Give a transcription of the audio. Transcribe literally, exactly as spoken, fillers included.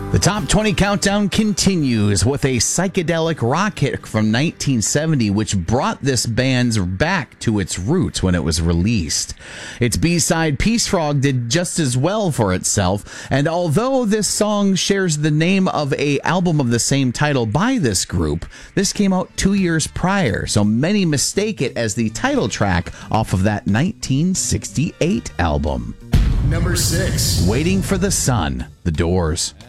The Top twenty Countdown continues with a psychedelic rock hit from nineteen seventy, which brought this band's back to its roots when it was released. Its B-side, Peace Frog, did just as well for itself, and although this song shares the name of a album of the same title by this group, this came out two years prior, so many mistake it as the title track off of that nineteen sixty-eight album. Number six. Waiting for the Sun, The Doors.